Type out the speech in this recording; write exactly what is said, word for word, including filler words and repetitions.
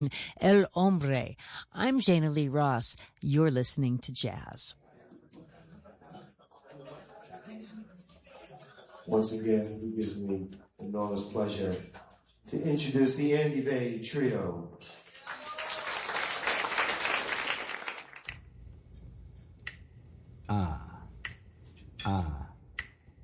El Hombre. I'm Jana Lee Ross. You're listening to Jazz. Once again, it gives me enormous pleasure to introduce the Andy Bay Trio. Ah, ah.